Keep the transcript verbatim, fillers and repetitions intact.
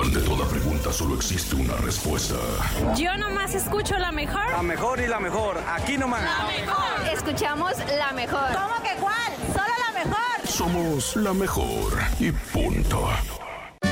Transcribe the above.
Ante toda pregunta solo existe una respuesta. Yo nomás escucho la mejor. La mejor y la mejor. Aquí nomás. La mejor. Escuchamos la mejor. ¿Cómo que cuál? Solo la mejor. Somos la mejor y punto.